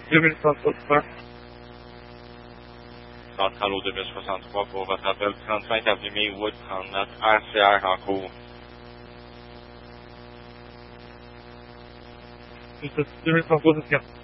2163. Centrale au 2063 pour votre appel 35 avenue Maywood 39 RCR en cours. 2164.